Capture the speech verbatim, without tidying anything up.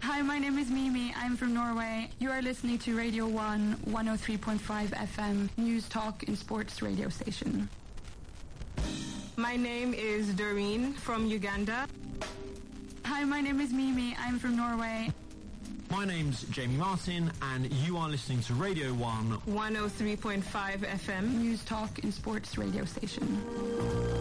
Hi, my name is Mimi. I'm from Norway. You are listening to Radio one, one oh three point five F M, news, talk and sports radio station. My name is Doreen from Uganda. Hi, my name is Mimi. I'm from Norway. My name's Jamie Martin, and you are listening to Radio one, one oh three point five F M, news, talk and sports radio station.